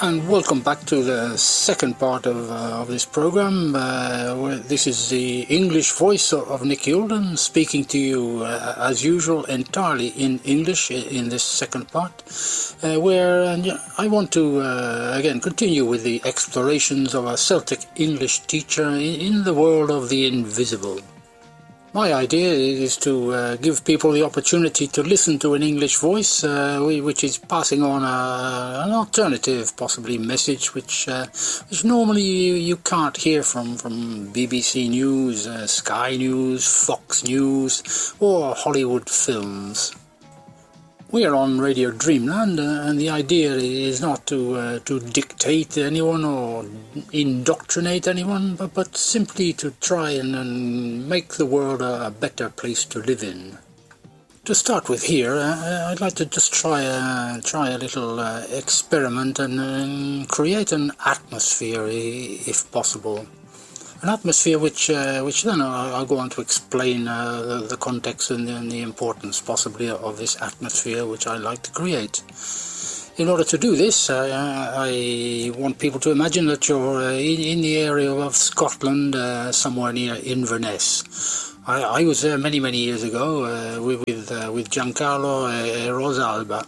And welcome back to the second part of this program. This is the English voice of Nick Yulden speaking to you as usual entirely in English in this second part, where I want to again continue with the explorations of a Celtic English teacher in the world of the invisible. My idea is to give people the opportunity to listen to an English voice which is passing on an alternative, possibly, message which normally you can't hear from BBC News, Sky News, Fox News or Hollywood films. We are on Radio Dreamland, and the idea is not to dictate anyone or indoctrinate anyone, but simply to try and make the world a better place to live in. To start with here, I'd like to just try a little experiment and create an atmosphere, if possible. An atmosphere which then I'll go on to explain the context and the importance possibly of this atmosphere which I like to create. In order to do this, I want people to imagine that you're in the area of Scotland, somewhere near Inverness. I was there many years ago with Giancarlo Rosalba.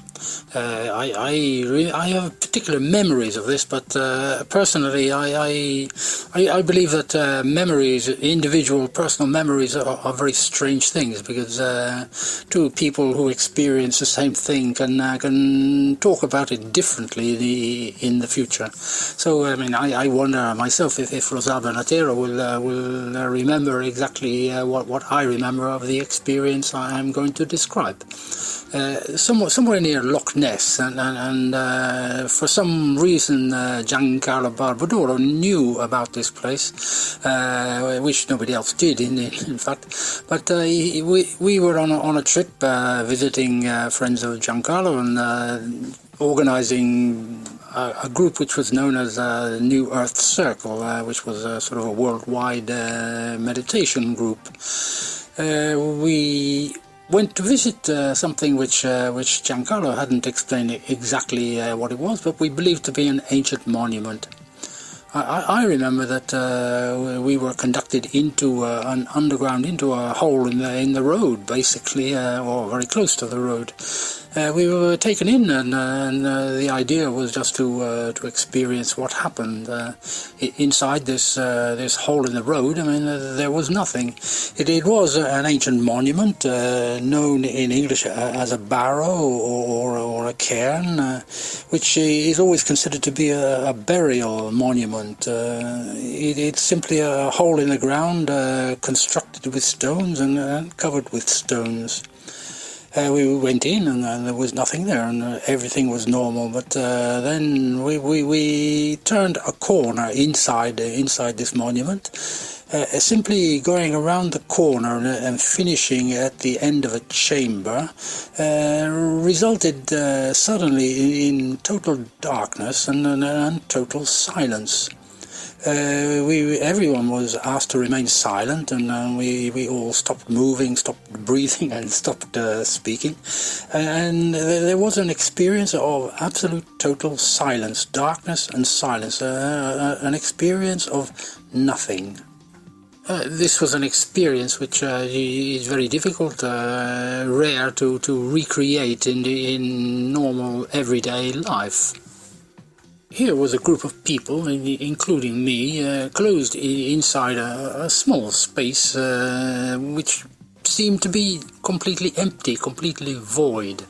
I have particular memories of this, but personally, I believe that memories, individual personal memories, are very strange things, because two people who experience the same thing can talk about it differently in the future. So I wonder myself if Rosalba Natero will remember exactly what I remember of the experience I am going to describe. Somewhere near Loch Ness, and for some reason Giancarlo Barbadoro knew about this place, which nobody else did in fact. But we were on a trip visiting friends of Giancarlo and organising a group which was known as New Earth Circle, which was sort of a worldwide meditation group. We went to visit something which Giancarlo hadn't explained exactly what it was, but we believed to be an ancient monument. I remember that we were conducted into an underground, into a hole in the road, basically, or very close to the road. We were taken in, and the idea was just to experience what happened inside this hole in the road. There was nothing. It was an ancient monument, known in English as a barrow or a cairn, which is always considered to be a burial monument. It's simply a hole in the ground, constructed with stones and covered with stones. We went in, and there was nothing there, and everything was normal. But then we turned a corner inside this monument, simply going around the corner and finishing at the end of a chamber, resulted suddenly in total darkness and total silence. Everyone was asked to remain silent, and we all stopped moving, stopped breathing, and stopped speaking. And there was an experience of absolute total silence, darkness and silence, an experience of nothing. This was an experience which is very difficult, rare to recreate in normal everyday life. Here was a group of people, including me, closed inside a small space which seemed to be completely empty, completely void.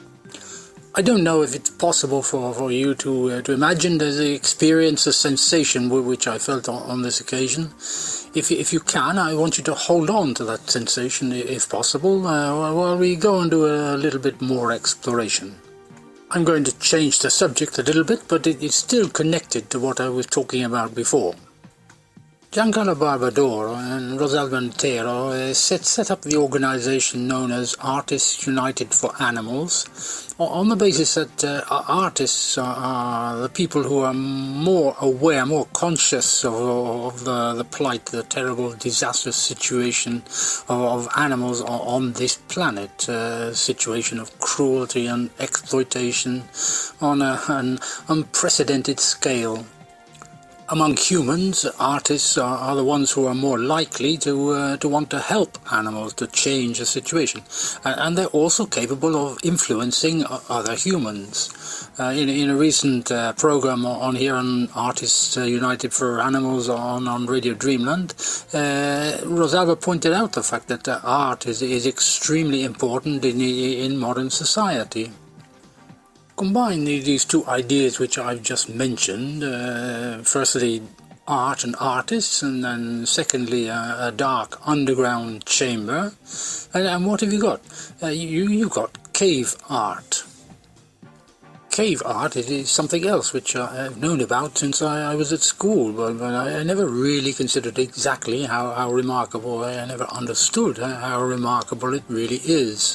I don't know if it's possible for you to imagine the experience, the sensation which I felt on this occasion. If you can, I want you to hold on to that sensation, if possible, while we go and do a little bit more exploration. I'm going to change the subject a little bit, but it's still connected to what I was talking about before. Giancarlo Barbadoro and Rosalba Montero set up the organization known as Artists United for Animals on the basis that artists are the people who are more aware, more conscious of the plight, the terrible, disastrous situation of animals on this planet, a situation of cruelty and exploitation on an unprecedented scale. Among humans, artists are the ones who are more likely to want to help animals to change the situation, and they're also capable of influencing other humans. In a recent program on here on Artists United for Animals on Radio Dreamland, Rosalba pointed out the fact that art is extremely important in modern society. Combine these two ideas which I've just mentioned, firstly art and artists, and then secondly a dark underground chamber, and what have you got? You've got cave art. Cave art is something else which I've known about since I was at school, but I never really considered exactly how remarkable, I never understood how remarkable it really is.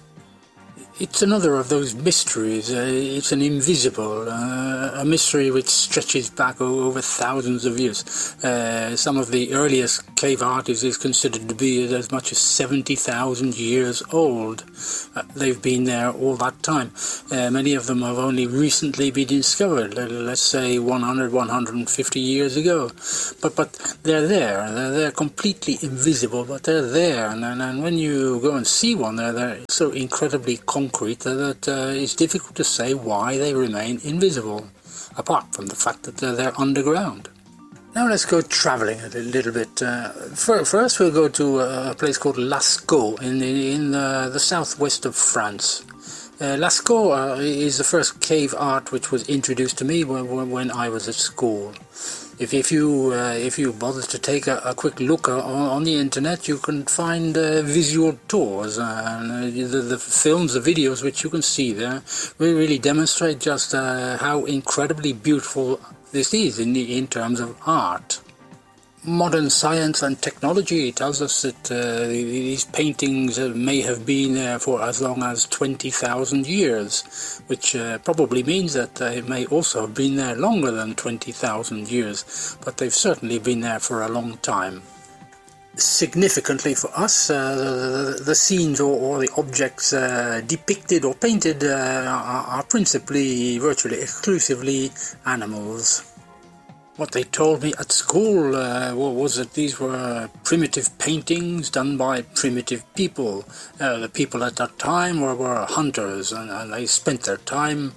It's another of those mysteries. It's an invisible, a mystery which stretches back over thousands of years. Some of the earliest cave art is considered to be as much as 70,000 years old. They've been there all that time. Many of them have only recently been discovered, let's say 100, 150 years ago. But they're there. They're completely invisible, but they're there. And when you go and see one, they're so incredibly concrete that it's difficult to say why they remain invisible, apart from the fact that they're underground. Now let's go travelling a little bit. First we'll go to a place called Lascaux in the southwest of France. Lascaux is the first cave art which was introduced to me when I was at school. If you bother to take a quick look on the internet, you can find visual tours, and the films, the videos which you can see there really demonstrate just how incredibly beautiful this is in terms of art. Modern science and technology tells us that these paintings may have been there for as long as 20,000 years, which probably means that they may also have been there longer than 20,000 years, but they've certainly been there for a long time. Significantly for us, the scenes or the objects depicted or painted are principally, virtually exclusively animals. What they told me at school was that these were primitive paintings done by primitive people. The people at that time were hunters, and they spent their time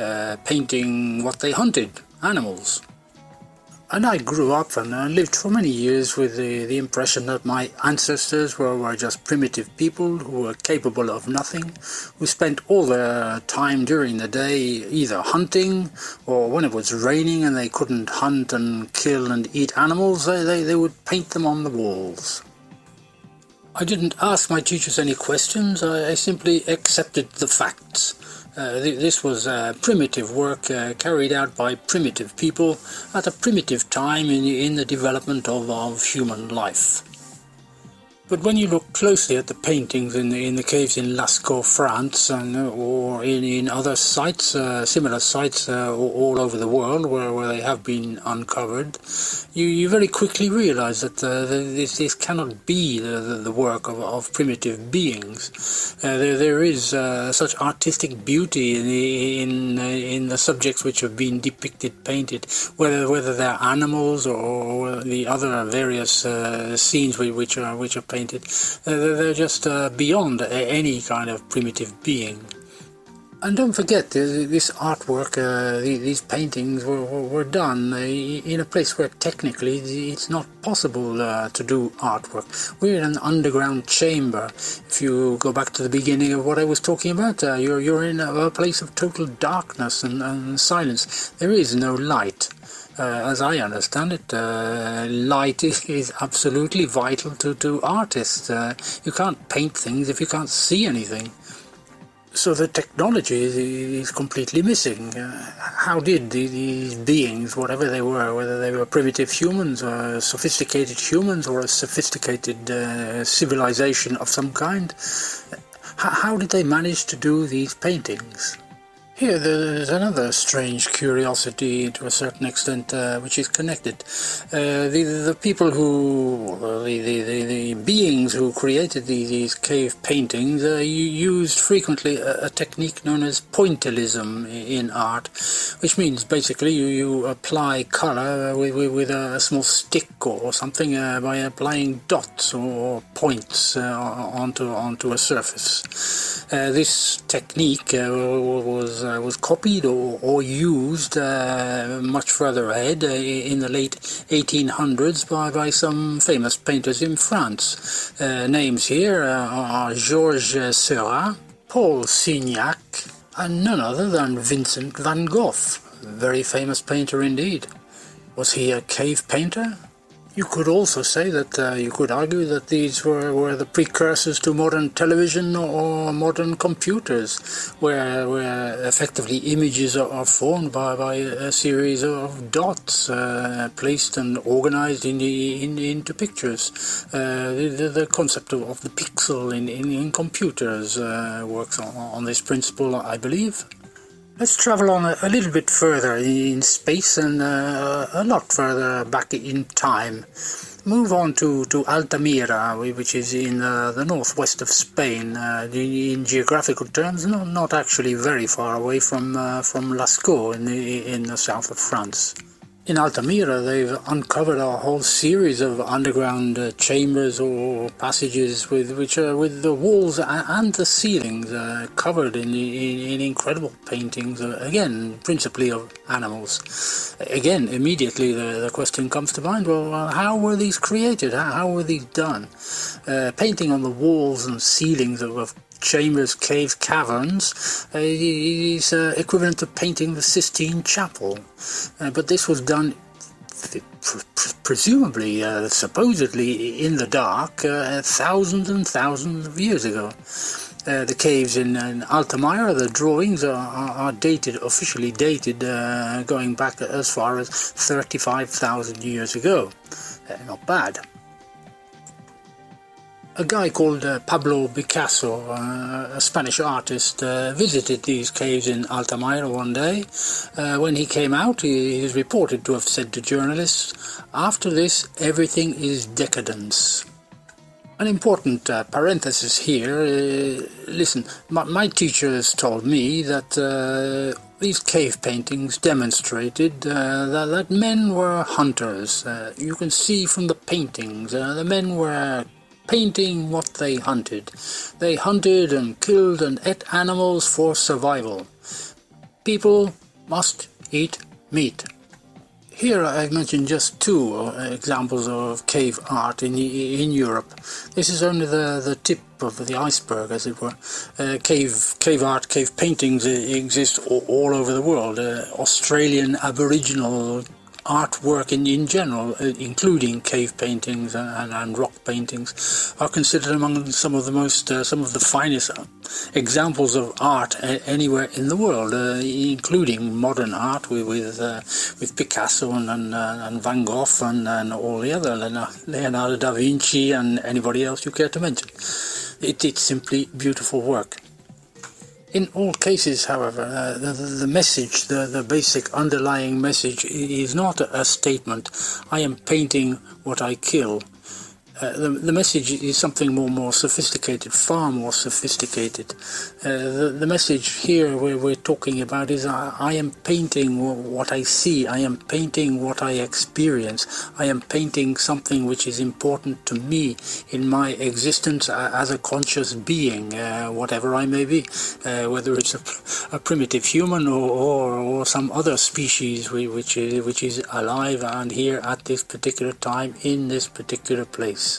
painting what they hunted, animals. And I grew up and lived for many years with the impression that my ancestors were just primitive people who were capable of nothing, who spent all their time during the day either hunting, or when it was raining and they couldn't hunt and kill and eat animals, they would paint them on the walls. I didn't ask my teachers any questions, I simply accepted the facts. This was primitive work carried out by primitive people at a primitive time in the development of human life. But when you look closely at the paintings in the caves in Lascaux, France, or in other sites, similar sites all over the world where they have been uncovered, you very quickly realize that this cannot be the work of primitive beings. There is such artistic beauty in the subjects which have been depicted, painted, whether they're animals or the other various scenes which are painted. They're just beyond any kind of primitive being. And don't forget, this artwork, these paintings were done in a place where technically it's not possible to do artwork. We're in an underground chamber. If you go back to the beginning of what I was talking about, you're in a place of total darkness and silence. There is no light. As I understand it, light is absolutely vital to artists. You can't paint things if you can't see anything. So the technology is completely missing. How did these beings, whatever they were, whether they were primitive humans or sophisticated humans or a sophisticated civilization of some kind, how did they manage to do these paintings? Here there's another strange curiosity to a certain extent which is connected. The people who, the beings who created these cave paintings used frequently a technique known as pointillism in art, which means basically you apply color with a small stick or something by applying dots or points onto a surface. This technique was copied or used much further ahead in the late 1800s by some famous painters in France. Names here are Georges Seurat, Paul Signac, and none other than Vincent van Gogh, a very famous painter indeed. Was he a cave painter? You could also say that you could argue that these were the precursors to modern television or modern computers, where effectively images are formed by a series of dots placed and organized into pictures. The concept of the pixel in computers works on this principle, I believe. Let's travel on a little bit further in space and a lot further back in time. Move on to Altamira, which is in the northwest of Spain. In geographical terms, not actually very far away from Lascaux in the south of France. In Altamira, they've uncovered a whole series of underground chambers or passages with the walls and the ceilings covered in incredible paintings, again, principally of animals. Again, immediately the question comes to mind, well, how were these created? How were these done? Painting on the walls and ceilings of chambers, caves, caverns is equivalent to painting the Sistine Chapel, but this was done presumably, supposedly in the dark, thousands and thousands of years ago. The caves in Altamira, the drawings are dated, officially dated, going back as far as 35,000 years ago. Not bad. A guy called Pablo Picasso, a Spanish artist, visited these caves in Altamira one day. When he came out, he is reported to have said to journalists, "After this, everything is decadence." An important parenthesis here. Listen, my teachers told me that these cave paintings demonstrated that men were hunters. You can see from the paintings, the men were painting what they hunted. They hunted and killed and ate animals for survival. People must eat meat. Here I've mentioned just two examples of cave art in Europe. This is only the tip of the iceberg, as it were. Cave art, cave paintings exist all over the world. Australian Aboriginal artwork in general, including cave paintings and rock paintings, are considered among some of the finest examples of art anywhere in the world, including modern art with Picasso and Van Gogh and all the other, Leonardo da Vinci and anybody else you care to mention. It's simply beautiful work. In all cases, however, the message, the basic underlying message is not a statement, "I am painting what I kill." The message is something more sophisticated, far more sophisticated. The message here we're talking about is I am painting what I see, I am painting what I experience, I am painting something which is important to me in my existence as a conscious being, whatever I may be, whether it's a primitive human or some other species which is alive and here at this particular time in this particular place.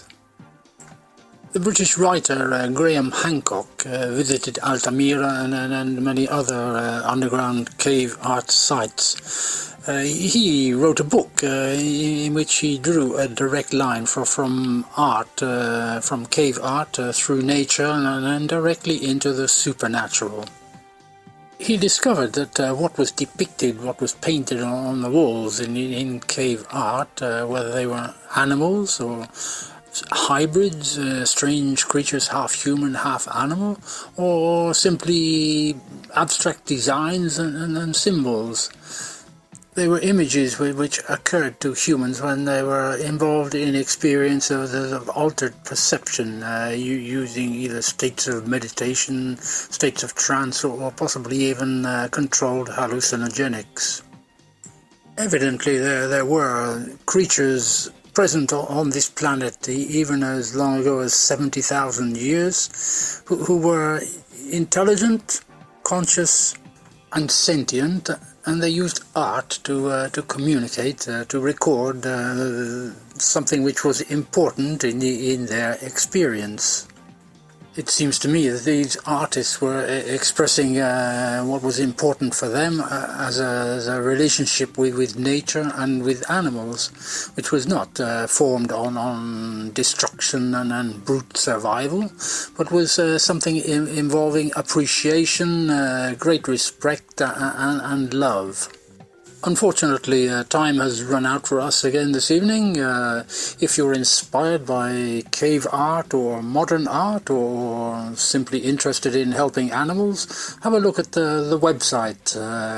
The British writer Graham Hancock visited Altamira and many other underground cave art sites. He wrote a book in which he drew a direct line from art, from cave art through nature and directly into the supernatural. He discovered that what was depicted, what was painted on the walls in cave art, whether they were animals or hybrids, strange creatures, half human, half animal, or simply abstract designs and symbols. They were images which occurred to humans when they were involved in experiences of altered perception, using either states of meditation, states of trance, or possibly even controlled hallucinogenics. Evidently there were creatures present on this planet even as long ago as 70,000 years who were intelligent, conscious and sentient, and they used art to communicate, to record something which was important in their experience. It seems to me that these artists were expressing what was important for them as a relationship with nature and with animals, which was not formed on destruction and brute survival, but was something involving appreciation, great respect and love. Unfortunately, time has run out for us again this evening. If you're inspired by cave art or modern art, or simply interested in helping animals, have a look at the website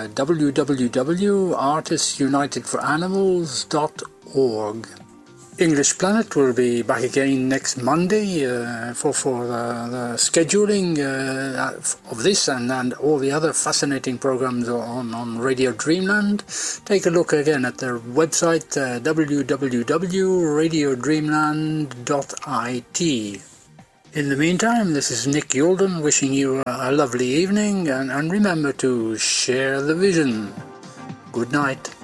www.artistsunitedforanimals.org. English Planet will be back again next Monday for the scheduling of this and all the other fascinating programs on Radio Dreamland. Take a look again at their website www.radiodreamland.it. In the meantime, this is Nick Youlden wishing you a lovely evening, and remember to share the vision. Good night.